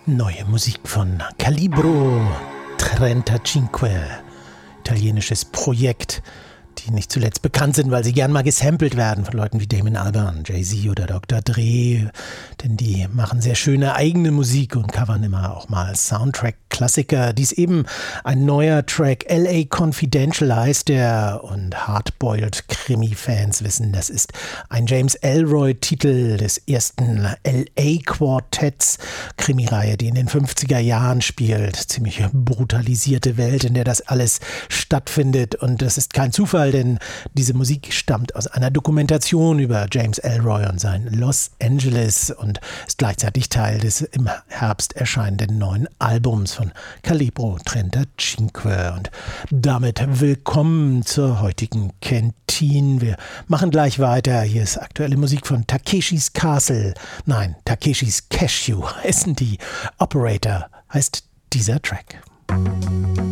Neue Musik von Calibro 35, italienisches Projekt, die nicht zuletzt bekannt sind, weil sie gern mal gesampelt werden von Leuten wie Damon Albarn, Jay-Z oder Dr. Dre, denn die machen sehr schöne eigene Musik und covern immer auch mal Soundtrack-Klassiker. Dies eben ein neuer Track, L.A. Confidential heißt der, und Hardboiled Krimi-Fans wissen, das ist ein James Ellroy-Titel des ersten L.A. Quartetts, Krimireihe, die in den 50er Jahren spielt. Ziemlich brutalisierte Welt, in der das alles stattfindet, und das ist kein Zufall, denn diese Musik stammt aus einer Dokumentation über James Ellroy und sein Los Angeles und ist gleichzeitig Teil des im Herbst erscheinenden neuen Albums von Calibro 35. Und damit willkommen zur heutigen Kantine. Wir machen gleich weiter. Hier ist aktuelle Musik von Takeshis Castle. Nein, Takeshis Cashew heißen die. Operator heißt dieser Track.